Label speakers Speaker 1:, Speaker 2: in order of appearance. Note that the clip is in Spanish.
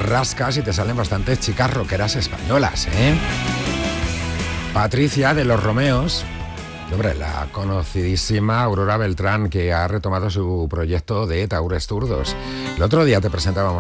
Speaker 1: rascas y te salen bastantes chicas rockeras españolas, ¿eh? Patricia de Los Romeos. Hombre, la conocidísima Aurora Beltrán, que ha retomado su proyecto de Taures Zurdos. El otro día te presentábamos